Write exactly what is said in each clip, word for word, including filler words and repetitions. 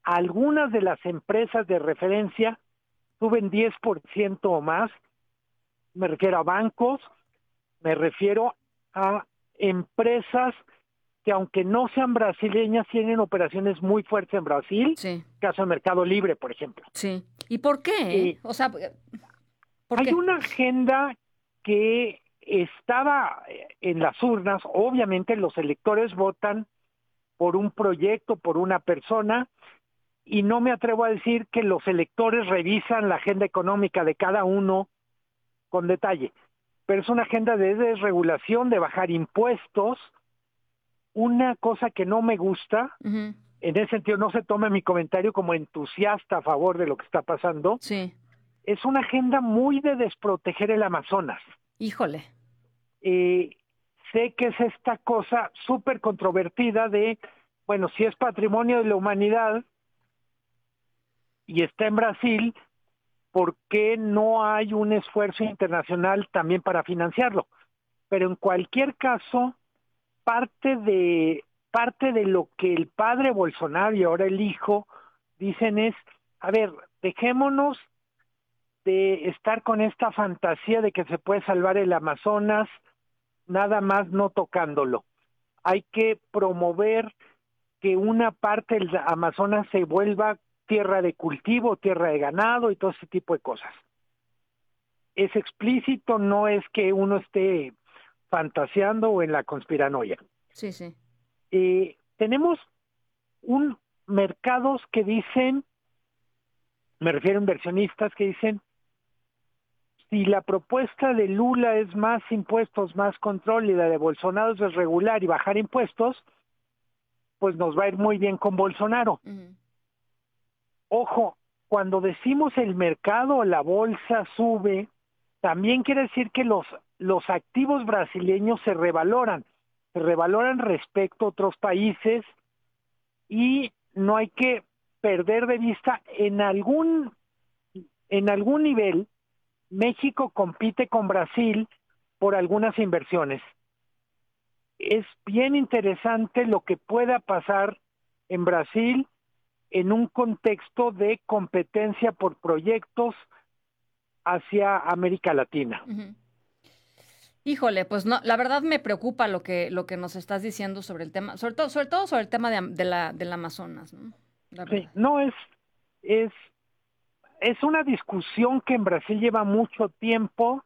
algunas de las empresas de referencia suben diez por ciento o más. Me refiero a bancos, me refiero a empresas que aunque no sean brasileñas, tienen operaciones muy fuertes en Brasil, Sí, caso de Mercado Libre, por ejemplo. sí. ¿Y por qué? Eh? Eh, O sea, ¿por hay qué? una agenda que estaba en las urnas. Obviamente los electores votan por un proyecto, por una persona, y no me atrevo a decir que los electores revisan la agenda económica de cada uno con detalle, pero es una agenda de desregulación, de bajar impuestos. Una cosa que no me gusta, Uh-huh. en ese sentido no se tome mi comentario como entusiasta a favor de lo que está pasando, Sí, es una agenda muy de desproteger el Amazonas. híjole. Eh, sé que es esta cosa súper controvertida de, bueno, si es patrimonio de la humanidad y está en Brasil, ¿por qué no hay un esfuerzo internacional también para financiarlo? Pero en cualquier caso, parte de parte de lo que el padre Bolsonaro y ahora el hijo dicen es, a ver, dejémonos de estar con esta fantasía de que se puede salvar el Amazonas nada más no tocándolo. Hay que promover que una parte del Amazonas se vuelva tierra de cultivo, tierra de ganado y todo ese tipo de cosas. Es explícito, no es que uno esté fantaseando o en la conspiranoia. Sí, sí. Eh, tenemos un mercados que dicen, me refiero a inversionistas que dicen, si la propuesta de Lula es más impuestos, más control y la de Bolsonaro es regular y bajar impuestos, pues nos va a ir muy bien con Bolsonaro. Uh-huh. Ojo, cuando decimos el mercado, la bolsa sube, también quiere decir que los, los activos brasileños se revaloran, se revaloran respecto a otros países y no hay que perder de vista en algún, en algún nivel, México compite con Brasil por algunas inversiones. Es bien interesante lo que pueda pasar en Brasil en un contexto de competencia por proyectos hacia América Latina. Uh-huh. Híjole, pues no, la verdad me preocupa lo que lo que nos estás diciendo sobre el tema, sobre todo sobre todo sobre el tema de, de la del Amazonas, ¿no? La Sí, verdad. no es es es una discusión que en Brasil lleva mucho tiempo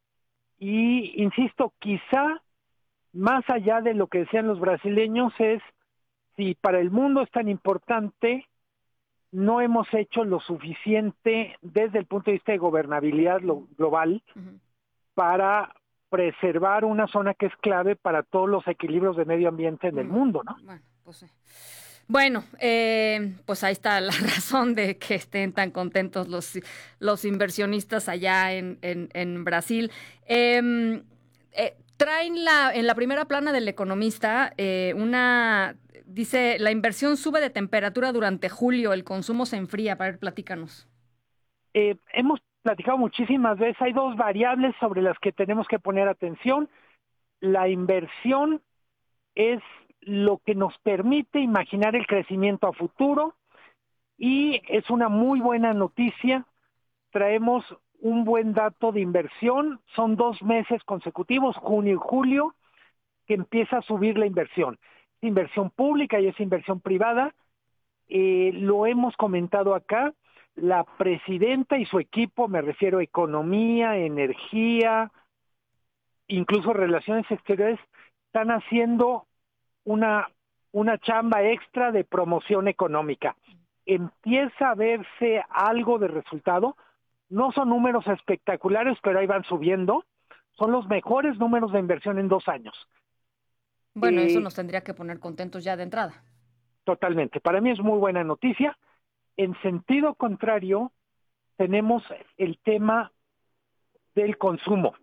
y insisto, quizá más allá de lo que decían los brasileños es si para el mundo es tan importante, no hemos hecho lo suficiente desde el punto de vista de gobernabilidad Uh-huh. global Uh-huh. para preservar una zona que es clave para todos los equilibrios de medio ambiente en el Uh-huh. mundo, ¿no? Bueno, pues sí. Bueno, eh, pues ahí está la razón de que estén tan contentos los, los inversionistas allá en, en, en Brasil. Eh, eh, traen la, en la primera plana del Economista eh, una, dice, la inversión sube de temperatura durante julio, el consumo se enfría. Para ver, platícanos. Eh, hemos platicado muchísimas veces, hay dos variables sobre las que tenemos que poner atención. La inversión es lo que nos permite imaginar el crecimiento a futuro y es una muy buena noticia. Traemos un buen dato de inversión, son dos meses consecutivos, junio y julio, que empieza a subir la inversión. Es inversión pública y es inversión privada. Eh, lo hemos comentado acá, la presidenta y su equipo, me refiero a economía, energía, incluso relaciones exteriores, están haciendo una, una chamba extra de promoción económica. Empieza a verse algo de resultado. No son números espectaculares, pero ahí van subiendo. Son los mejores números de inversión en dos años. Bueno, eso Eh, nos tendría que poner contentos ya de entrada. totalmente. Para mí es muy buena noticia. En sentido contrario, tenemos el tema del consumo.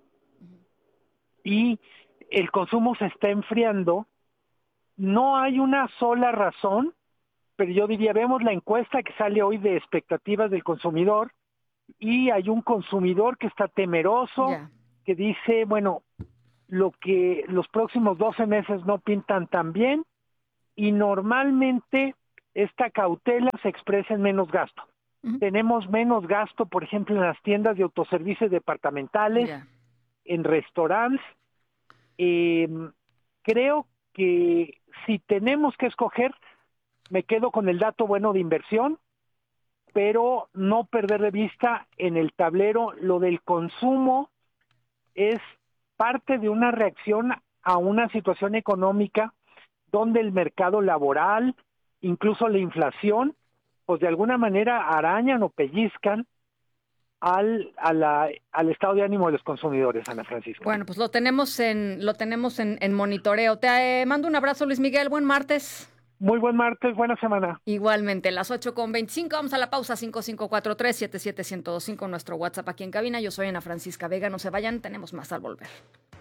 Y el consumo se está enfriando. No hay una sola razón, pero yo diría, vemos la encuesta que sale hoy de expectativas del consumidor y hay un consumidor que está temeroso, Ya. que dice, bueno, lo que los próximos doce meses no pintan tan bien y normalmente esta cautela se expresa en menos gasto. Uh-huh. Tenemos menos gasto, por ejemplo, en las tiendas de autoservicios departamentales, yeah. en restaurantes. Eh, creo que si tenemos que escoger, me quedo con el dato bueno de inversión, pero no perder de vista en el tablero lo del consumo es parte de una reacción a una situación económica donde el mercado laboral, incluso la inflación, pues de alguna manera arañan o pellizcan al, a la, al estado de ánimo de los consumidores, Ana Francisca. Bueno, pues lo tenemos en, lo tenemos en, en monitoreo. Te eh, mando un abrazo, Luis Miguel, buen martes. Muy buen martes, buena semana. Igualmente, las ocho con veinticinco, vamos a la pausa, cinco cinco cuatro tres, siete siete uno cero dos cinco, nuestro WhatsApp aquí en cabina. Yo soy Ana Francisca Vega, no se vayan, tenemos más al volver.